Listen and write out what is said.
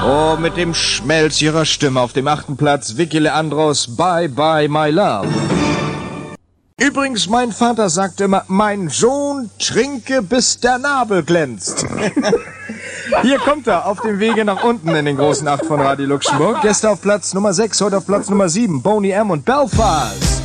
Oh, mit dem Schmelz ihrer Stimme auf dem 8. Platz Vicky Leandros Bye Bye My Love. Übrigens, mein Vater sagte immer, mein Sohn, trinke bis der Nabel glänzt. Hier kommt er auf dem Wege nach unten in den großen 8 von Radio Luxemburg. Gestern auf Platz Nummer 6, heute auf Platz Nummer 7, Boney M. und Belfast.